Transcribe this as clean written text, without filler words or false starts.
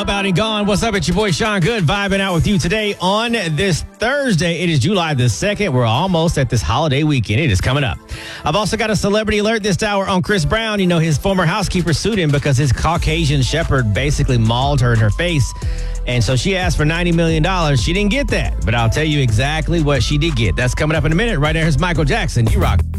Up, Out, and Gone. What's up? It's your boy Sean Good, vibing out with you today on this Thursday. It is July the 2nd. We're almost at this holiday weekend. It is coming up. I've also got a celebrity alert this hour on Chris Brown. You know, his former housekeeper sued him because his Caucasian shepherd basically mauled her in her face. And so she asked for $90 million. She didn't get that. But I'll tell you exactly what she did get. That's coming up in a minute. Right there is Michael Jackson. You rock.